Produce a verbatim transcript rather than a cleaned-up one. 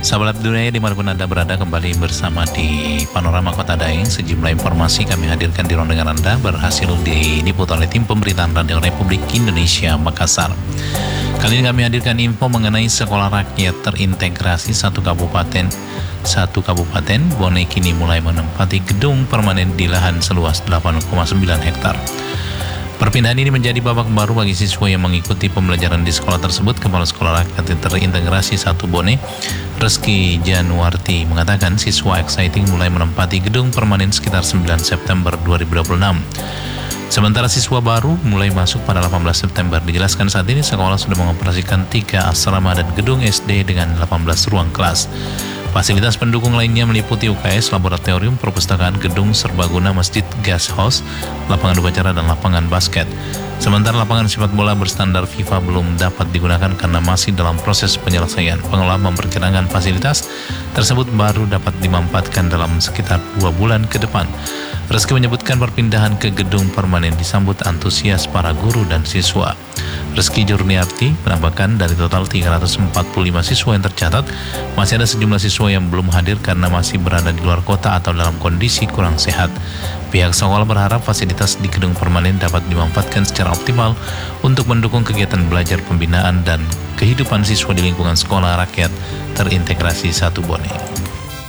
Sahabat dunia dimanapun Anda berada, kembali bersama di Panorama Kota Daeng. Sejumlah informasi kami hadirkan di ruang dengar Anda berhasil diliput oleh tim pemberitaan Radio Republik Indonesia Makassar. Kali ini kami hadirkan info mengenai sekolah rakyat terintegrasi satu kabupaten satu kabupaten Bone kini mulai menempati gedung permanen di lahan seluas delapan koma sembilan hektar. Perpindahan ini menjadi babak baru bagi siswa yang mengikuti pembelajaran di sekolah tersebut. Kepala Sekolah Rakyat Terintegrasi satu Bone, Reski Januarti, mengatakan siswa exciting mulai menempati gedung permanen sekitar sembilan September dua ribu dua puluh enam. Sementara siswa baru mulai masuk pada delapan belas September. Dijelaskan saat ini sekolah sudah mengoperasikan tiga asrama dan gedung S D dengan delapan belas ruang kelas. Fasilitas pendukung lainnya meliputi U K S, laboratorium, perpustakaan, gedung serbaguna, masjid, gas house, lapangan upacara, dan lapangan basket. Sementara lapangan sepak bola berstandar FIFA belum dapat digunakan karena masih dalam proses penyelesaian. Pengelola memperkirakan fasilitas tersebut baru dapat dimanfaatkan dalam sekitar dua bulan ke depan. Reski menyebutkan perpindahan ke gedung permanen disambut antusias para guru dan siswa. Reski Jurniarti menambahkan dari total tiga ratus empat puluh lima siswa yang tercatat, masih ada sejumlah siswa yang belum hadir karena masih berada di luar kota atau dalam kondisi kurang sehat. Pihak sekolah berharap fasilitas di gedung permanen dapat dimanfaatkan secara optimal untuk mendukung kegiatan belajar pembinaan dan kehidupan siswa di lingkungan sekolah rakyat terintegrasi satu Bone.